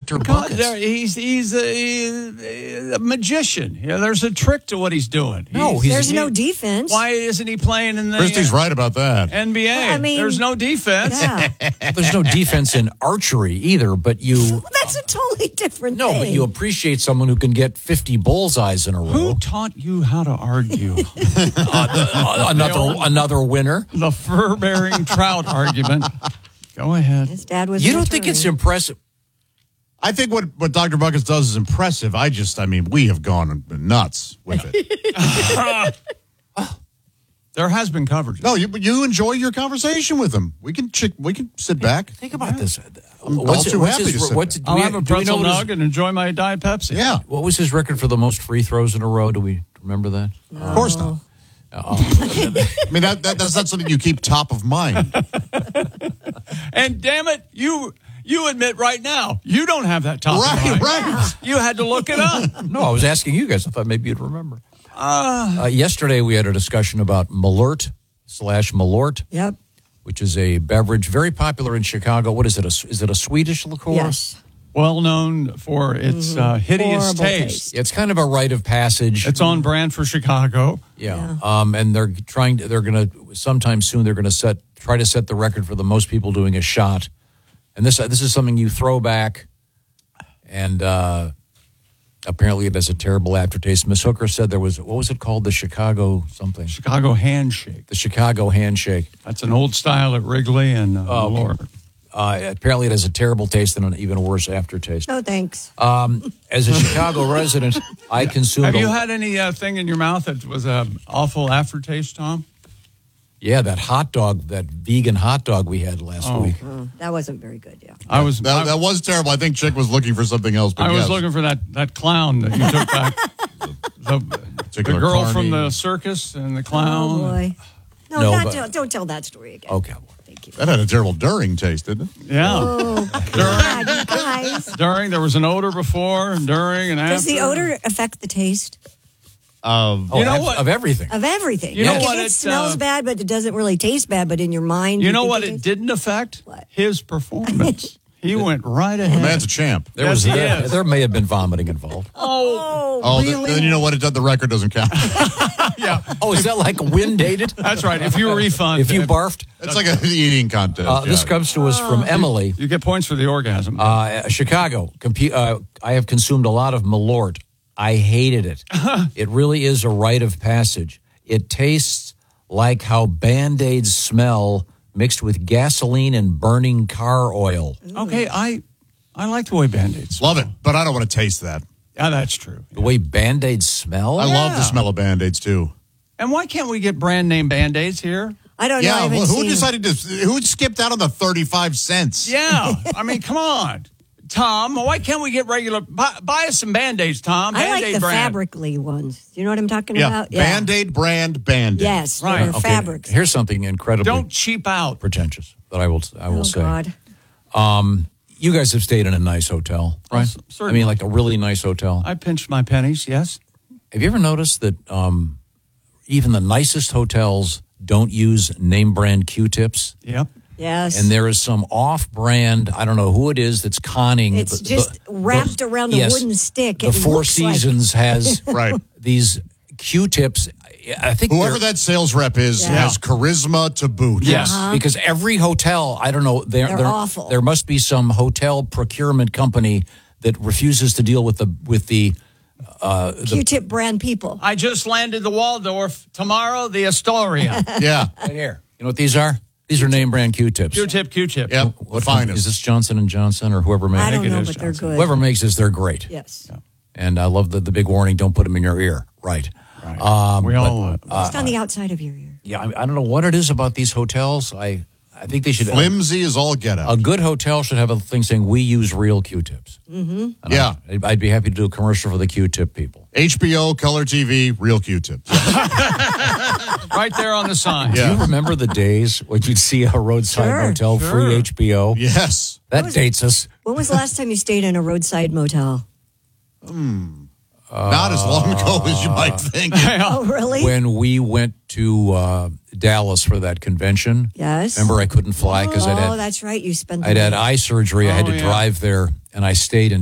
Dr. Bucket? He's a magician. Yeah, there's a trick to what he's doing. There's no defense. Why isn't he playing in the Christy's right about that. NBA? I mean, there's no defense. Yeah. There's no defense in archery either, but you... That's a totally different thing. No, but you appreciate someone who can get 50 bullseyes in a row. Who taught you how to argue? Another winner. The fur-bearing trout argument. Go ahead. His dad was You an don't think it's attorney. impressive? I think what Dr. Buckets does is impressive. We have gone nuts with it. There has been coverage. No, you enjoy your conversation with him. We can sit back. Think about this. I'll sit back. I'll have a pretzel nug and enjoy my Diet Pepsi. Yeah. What was his record for the most free throws in a row? Do we remember that? Of course not. I mean, that's not something you keep top of mind. And damn it, you admit right now, you don't have that top of mind. Right. You had to look it up. No, I was asking you guys. I thought maybe you'd remember. Yesterday, we had a discussion about Malort/Malort. Yep. Which is a beverage very popular in Chicago. What is it? Is it a Swedish liqueur? Yes. Well known for its hideous Horrible taste. It's kind of a rite of passage. It's on brand for Chicago. Yeah. And they're going to, sometime soon, they're going to try to set the record for the most people doing a shot. And this is something you throw back, and apparently it has a terrible aftertaste. Miss Hooker said what was it called? The Chicago something? Chicago Handshake. The Chicago Handshake. That's an old style at Wrigley and Malort. Apparently it has a terrible taste and an even worse aftertaste. No, thanks. As a Chicago resident, I consumed... Have you had any thing in your mouth that was an awful aftertaste, Tom? Yeah, that vegan hot dog we had last week. That wasn't very good, yeah. That was terrible. I think Chick was looking for something else. But I was looking for that clown that you took back. The girl from the circus and the clown. Oh, boy. Don't tell that story again. Okay. Thank you. That had a terrible during taste, didn't it? Yeah. Oh, God, you guys. There was an odor before, during, and after. Does the odor affect the taste? Of everything. Of everything. You know like what? It smells bad, but it doesn't really taste bad, but in your mind. You know what it didn't affect? What? His performance. He went right ahead. The man's a champ. There may have been vomiting involved. Oh, really? Then you know what? The record doesn't count. Yeah. Oh, is that like wind dated? That's right. If you refund. If you barfed? It's like an eating contest. This comes to us from Emily. You get points for the orgasm. Chicago. I have consumed a lot of Malort. I hated it. It really is a rite of passage. It tastes like how Band-Aids smell mixed with gasoline and burning car oil. Okay, I like the way Band-Aids smell. Love it, but I don't want to taste that. Yeah, that's true. The way Band-Aids smell? I love the smell of Band-Aids, too. And why can't we get brand name Band-Aids here? I don't know. I haven't seen who skipped out on the 35 cents? Yeah. I mean, come on. Tom, why can't we get regular? Buy us some Band-Aids, Tom. I Band-Aid like the brand. fabricly ones. You know what I'm talking Yeah. about? Yeah. Band-Aid brand Band-Aid. Yes, Right. they're fabrics. Here's something incredibly Don't cheap out. pretentious that I will say. God. You guys have stayed in a nice hotel, right? Certainly. I mean, like a really nice hotel. I pinched my pennies, yes. Have you ever noticed that even the nicest hotels don't use name brand Q-tips? Yep. Yes. And there is some off-brand, I don't know who it is that's conning. It's just wrapped around a wooden stick. The It Four looks like- Seasons has Right. these Q-tips. I think Whoever that sales rep is has charisma to boot. Yes. because every hotel, I don't know, They're awful. There must be some hotel procurement company that refuses to deal with the Q-tip brand people. I just landed the Waldorf. Tomorrow, the Astoria. Yeah. right here. You know what these are? These are name brand Q-tips. Q-tip. Yep. What Finest. is this Johnson & Johnson or whoever makes I don't it know, is but they're Johnson. good. Whoever makes this, they're great. Yes. And I love the big warning, don't put them in your ear. Right. We all Just on the outside of your ear. Yeah, I don't know what it is about these hotels. I think they should... Flimsy is all get out. A good hotel should have a thing saying, we use real Q-tips. Mm-hmm. Yeah. I'd be happy to do a commercial for the Q-tip people. HBO, color TV, real Q-tips. right there on the sign. Yeah. Do you remember the days when you'd see a roadside motel, free HBO? Yes. That dates us. When was the last time you stayed in a roadside motel? Not as long ago as you might think. Oh, really? When we went to Dallas for that convention. Yes. Remember I couldn't fly because that's right. You spent the I'd had night. eye surgery. I had to drive there, and I stayed in